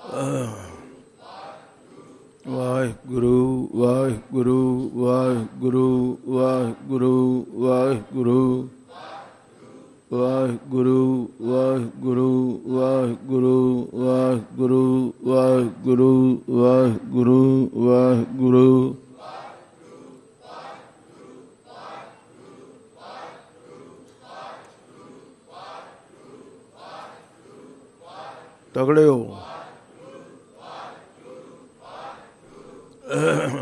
ਵਾਹਿਗੁਰੂ ਵਾਹਿਗੁਰੂ ਵਾਹਿਗੁਰੂ ਵਾਹਿਗੁਰੂ ਵਾਹਿਗੁਰੂ ਵਾਹਿਗੁਰੂ ਵਾਹਿਗੁਰੂ ਵਾਹਿਗੁਰੂ ਵਾਹਿਗੁਰੂ ਵਾਹਿਗੁਰੂ ਵਾਹਿਗੁਰੂ ਵਾਹਿਗੁਰੂ ਤਗੜੇ ਹੋ।